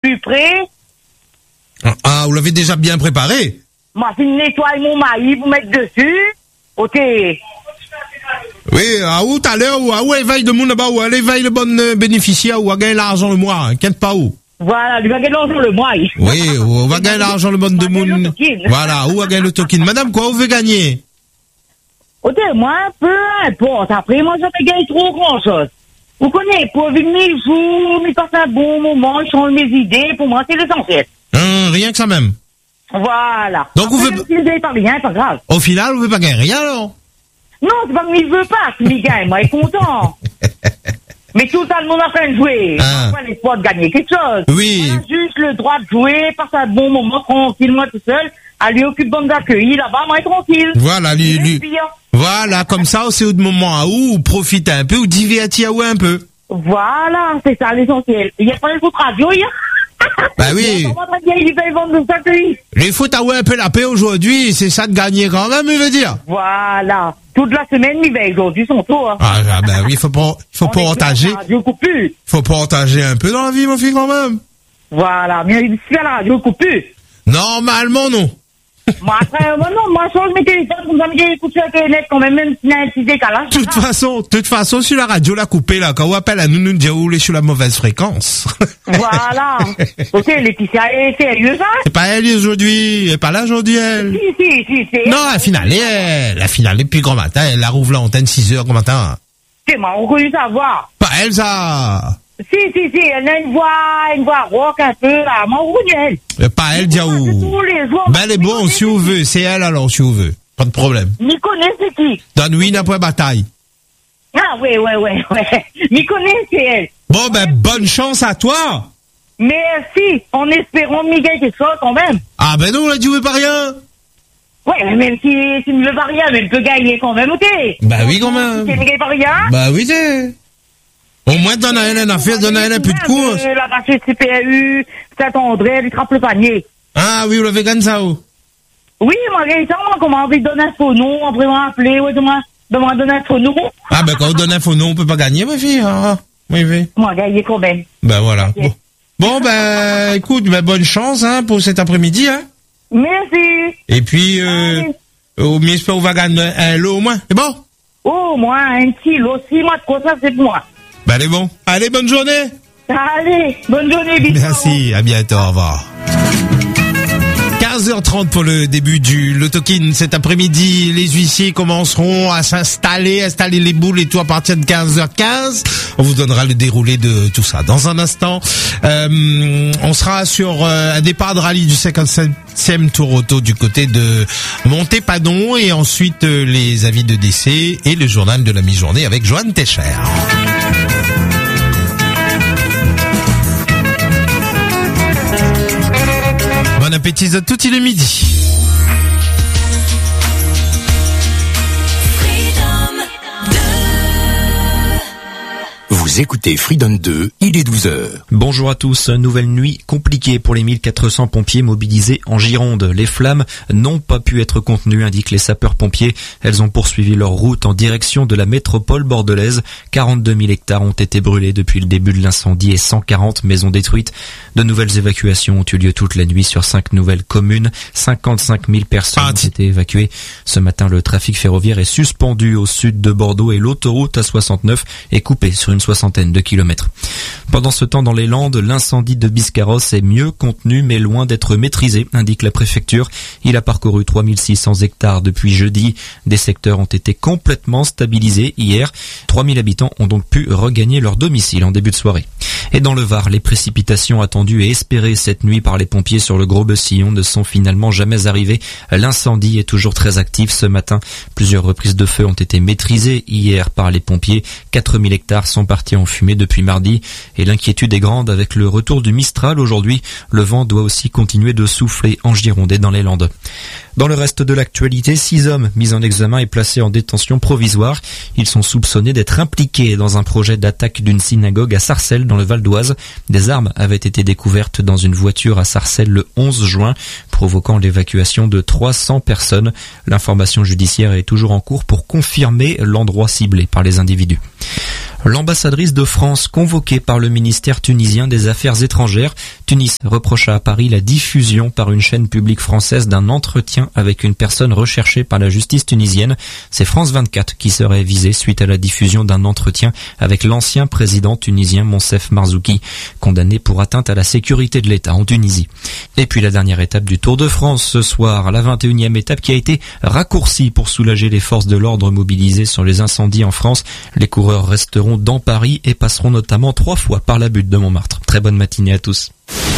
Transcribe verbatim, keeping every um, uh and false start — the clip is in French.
plus près. Ah, vous l'avez déjà bien préparé? Moi, je nettoie mon maïs pour mettre dessus. Ok. Oui, à où tout à l'heure, ou à où éveille de monde là-bas, ou à l'éveille le bon euh, bénéficiaire, ou à gagner l'argent le mois, inquiète pas où. Voilà, lui va gagner l'argent le mois. Oui, on va gagner l'argent le bon de monde. Voilà, où va gagner le token. Madame, quoi, vous veut gagner? Ok, moi, peu importe. Après, moi, je vais gagner trop grand-chose. Vous connaissez, pour vivre mes jours, mais passer un bon moment, changer mes idées, pour moi, c'est l'essentiel. Hum, rien que ça même. Voilà. Donc, après, vous veut... si vous n'avez pas rien, pas grave. Au final, vous veut pas gagner rien, alors? Non, c'est pas que je veux pas, si je gagne, moi, je suis content. Mais tout le monde a fait de jouer. Ah. On n'a pas l'espoir de gagner quelque chose. Oui. On a juste le droit de jouer, passer un bon moment tranquille, moi tout seul. Aller occuper bon d'accueil, là-bas, moi, tranquille. Voilà, lui, lui. Voilà, comme ça, c'est au moment à où, ou profiter un peu, ou divertir un peu. Voilà, c'est ça l'essentiel. Il n'y a pas de foot radio, il y a. Bah oui. Les foot à un peu la paix aujourd'hui, c'est ça de gagner quand même, il veut dire. Voilà. Toute la semaine, il va aujourd'hui son tour. Hein. Ah, bah oui, il faut pas, il faut pas partager. Il faut pas partager un peu dans la vie, mon fils, quand même. Voilà, mais il se fait la radio coupe plus. Normalement, non. Moi, après, moi, non, moi, je change mes téléphones, comme ça, mais j'écoute sur Internet quand même, même s'il y a un petit décalage. De toute façon, de toute façon, sur la radio, la coupée, là, quand on appelle à nous, nous dire où on est sur la mauvaise fréquence. Voilà. Ok, Laetitia, elle est sérieuse, ça? C'est pas elle aujourd'hui, elle est pas là aujourd'hui, elle. Si, si, si, c'est Non, la finale, elle, la finale, depuis grand matin, elle la rouvre l'antenne six heures grand matin. C'est moi, on connaît savoir. Pas elle, ça. Si, si, si, elle a une voix, une voix rock un peu, là, moi, on connaît elle. Pas elle, Diaou. Ben, elle est bon, si on veut, c'est elle alors, si on veut. Pas de problème. M'y connaît, c'est qui? Dans oui, n'a pas bataille. Ah, ouais, ouais, ouais, ouais. M'y connaît, c'est elle. Bon, ben, bonne chance à toi. Merci, en espérant m'y gagner quelque chose, quand même. Ah, ben non, on l'a dit, oui, pas rien. Ouais, mais même si, si ne veut pas rien, mais elle peut gagner quand même, ok? Bah oui, quand même. Si elle ne gagne pas rien. Bah oui, c'est. Au moins, donne à elle un affaire, donne à elle un peu de course. La bâchette C P U, Saint-André, elle trappe le panier. Ah oui, vous l'avez gagné ça, où? Oui, moi, j'ai ça, moi, comment envie de donner un faux nom, après, on va appeler, ouais, demain, demain, donner un faux nom. Ah, ben, quand on donne un faux nom, on peut pas gagner, ma fille, ah. Oui, oui. Moi, gagner quand même. Ben, voilà. Okay. Bon. Bon, ben, écoute, ben, bonne chance, hein, pour cet après-midi, hein. Merci. Et puis, euh, au mieux, on va gagner un lot au moins. C'est bon? Au moins, un petit lot, six mois de quoi ça, c'est pour moi. Ben, allez, bon. Allez, bonne journée. Allez, bonne journée, bisous. Merci, à bientôt, au revoir. quinze heures trente pour le début du Lotokin. Cet après-midi, les huissiers commenceront à s'installer, installer les boules et tout à partir de quinze heures quinze. On vous donnera le déroulé de tout ça. Dans un instant, euh, on sera sur euh, un départ de rallye du cinquante-septième Tour Auto du côté de Montépadon et ensuite euh, les avis de décès et le journal de la mi-journée avec Joanne Techer. Bon appétit à tout, il est midi. Vous écoutez Freedom deux, il est douze heures. Bonjour à tous, nouvelle nuit compliquée pour les mille quatre cents pompiers mobilisés en Gironde. Les flammes n'ont pas pu être contenues, indiquent les sapeurs-pompiers. Elles ont poursuivi leur route en direction de la métropole bordelaise. quarante-deux mille hectares ont été brûlés depuis le début de l'incendie et cent quarante maisons détruites. De nouvelles évacuations ont eu lieu toute la nuit sur cinq nouvelles communes. cinquante-cinq mille personnes ont été évacuées. Ce matin, le trafic ferroviaire est suspendu au sud de Bordeaux et l'autoroute A soixante-neuf est coupée sur une soixantaine de kilomètres. Pendant ce temps, dans les Landes, l'incendie de Biscarrosse est mieux contenu mais loin d'être maîtrisé, indique la préfecture. Il a parcouru trois mille six cents hectares depuis jeudi. Des secteurs ont été complètement stabilisés hier. trois mille habitants ont donc pu regagner leur domicile en début de soirée. Et dans le Var, les précipitations attendues et espérées cette nuit par les pompiers sur le Gros Bessillon ne sont finalement jamais arrivées. L'incendie est toujours très actif ce matin. Plusieurs reprises de feu ont été maîtrisées hier par les pompiers. quatre mille hectares sont partis en fumée depuis mardi. Et l'inquiétude est grande avec le retour du Mistral aujourd'hui. Le vent doit aussi continuer de souffler en Gironde et dans les Landes. Dans le reste de l'actualité, six hommes mis en examen et placés en détention provisoire. Ils sont soupçonnés d'être impliqués dans un projet d'attaque d'une synagogue à Sarcelles dans le Val d'Oise. Des armes avaient été découvertes dans une voiture à Sarcelles le onze juin, provoquant l'évacuation de trois cents personnes. L'information judiciaire est toujours en cours pour confirmer l'endroit ciblé par les individus. L'ambassadrice de France convoquée par le ministère tunisien des Affaires étrangères. Tunis reprocha à Paris la diffusion par une chaîne publique française d'un entretien avec une personne recherchée par la justice tunisienne. C'est France vingt-quatre qui serait visée suite à la diffusion d'un entretien avec l'ancien président tunisien Monsef Marzouki, condamné pour atteinte à la sécurité de l'État en Tunisie. Et puis la dernière étape du Tour de France ce soir, la vingt et unième étape qui a été raccourcie pour soulager les forces de l'ordre mobilisées sur les incendies en France. Les coureurs resteront dans Paris et passeront notamment trois fois par la butte de Montmartre. Très bonne matinée à tous.